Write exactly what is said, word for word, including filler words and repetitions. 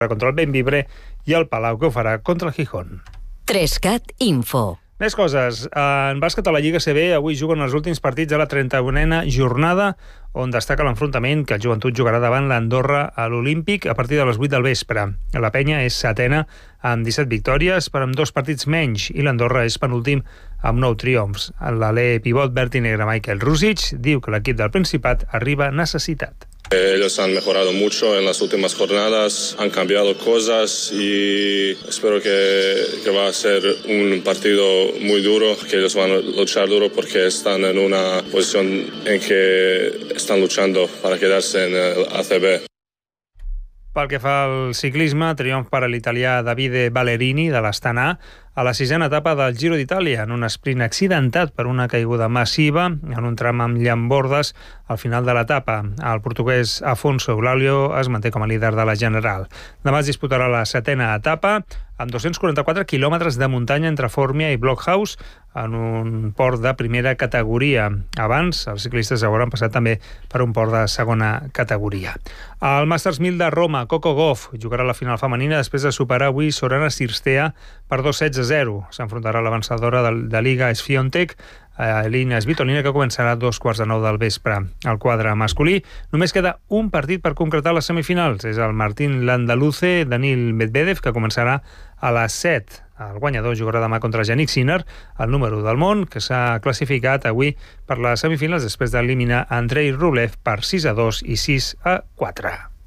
contra el Bembibre i el Palau, que ho farà contra el Gijón. Trescat Info. Més coses. En bàsquet a la Lliga C B avui juguen els últims partits de la trenta-unena jornada, on destaca l'enfrontament que el Joventut jugarà davant l'Andorra a l'Olímpic a partir de les vuit del vespre. La Penya és setena amb disset victòries, però amb dos partits menys, i l'Andorra és penúltim amb nou triomfs. L'alè pivot verd i negre Michael Rusic diu que l'equip del Principat arriba necessitat. Ellos han mejorado mucho en las últimas jornadas, han cambiado cosas y espero que, que va a ser un partido muy duro, que ellos van a luchar duro porque están en una posición en que están luchando para quedarse en el A C B. Pel que fa al ciclisme, triomf per a l'italià Davide Ballerini de l'Astana a la sisena etapa del Giro d'Itàlia, en un sprint accidentat per una caiguda massiva en un tram amb llambordes al final de l'etapa. El portuguès Afonso Eulálio es manté com a líder de la general. Demà es disputarà la setena etapa amb dos-cents quaranta-quatre quilòmetres de muntanya entre Fórmia i Blockhaus en un port de primera categoria. Abans, els ciclistes hauran passat també per un port de segona categoria. Al Masters mil de Roma, Coco Gauff jugarà la final femenina després de superar avui Sorana Cirstea per dos sets a zero. S'enfrontarà la vencedora de, de Liga Swiatek, Elina Svitolina, que començarà a dos quarts de nou del vespre. Al quadre masculí només queda un partit per concretar les semifinals. És el Martín Landaluce Danil Medvedev, que començarà a les set. El guanyador jugarà demà contra Jannik Sinner, el número del món, que s'ha classificat avui per les semifinals després d'eliminar Andrei Rublev per sis a dos i sis a quatre.